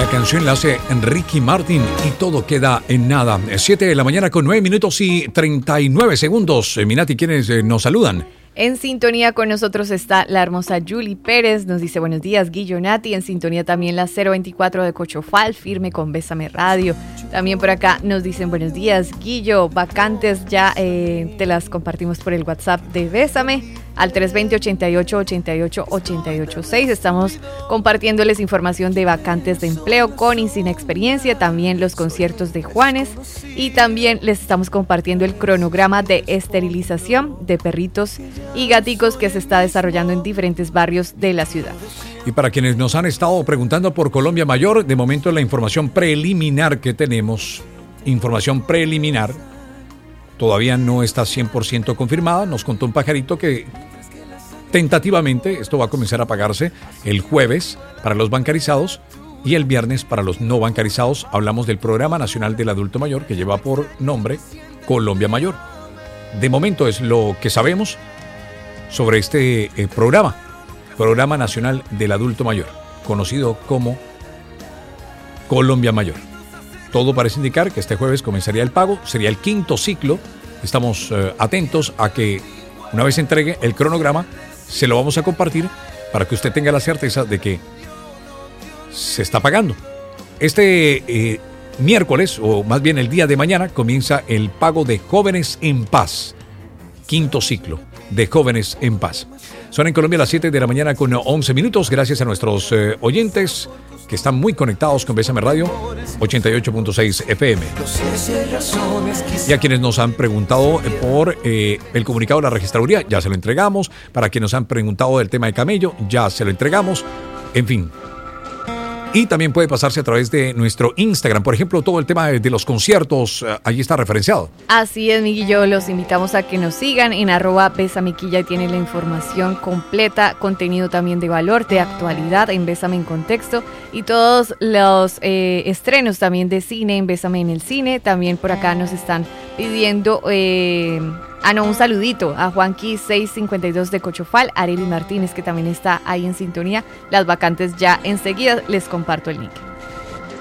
La canción la hace Ricky Martin y todo queda en nada. 7 de la mañana con 9 minutos y 39 segundos. Minati, ¿quiénes nos saludan? En sintonía con nosotros está la hermosa Julie Pérez, nos dice buenos días Guillo Nati, en sintonía también la 024 de Cochofal, firme con Bésame Radio. También por acá nos dicen buenos días Guillo, vacantes ya te las compartimos por el WhatsApp de Bésame al 320-88-88-886. Estamos compartiéndoles información de vacantes de empleo con y sin experiencia, también los conciertos de Juanes y también les estamos compartiendo el cronograma de esterilización de perritos y gaticos que se está desarrollando en diferentes barrios de la ciudad. Y para quienes nos han estado preguntando por Colombia Mayor, de momento la información preliminar que tenemos, todavía no está 100% confirmada. Nos contó un pajarito que tentativamente esto va a comenzar a pagarse el jueves para los bancarizados y el viernes para los no bancarizados. Hablamos del Programa Nacional del Adulto Mayor que lleva por nombre Colombia Mayor. De momento es lo que sabemos sobre este Programa Nacional del Adulto Mayor, conocido como Colombia Mayor. Todo parece indicar que este jueves comenzaría el pago, sería el 5º ciclo. Estamos atentos a que una vez se entregue el cronograma, se lo vamos a compartir para que usted tenga la certeza de que se está pagando. Este miércoles, o más bien el día de mañana, comienza el pago de Jóvenes en Paz. 5º ciclo de Jóvenes en Paz. Son en Colombia las 7 de la mañana con 11 minutos. Gracias a nuestros oyentes que están muy conectados con Bésame Radio 88.6 FM. Y a quienes nos han preguntado por el comunicado de la registraduría, ya se lo entregamos. Para quienes nos han preguntado del tema de camello, ya se lo entregamos. En fin. Y también puede pasarse a través de nuestro Instagram. Por ejemplo, todo el tema de los conciertos, allí está referenciado. Así es, Miguelillo. Los invitamos a que nos sigan en @Besamequilla y tienen la información completa, contenido también de valor, de actualidad en Bésame en Contexto y todos los estrenos también de cine en Bésame en el Cine. También por acá nos están pidiendo... un saludito a Juanqui 652 de Cochofal, Arely Martínez que también está ahí en sintonía. Las vacantes ya enseguida les comparto el link.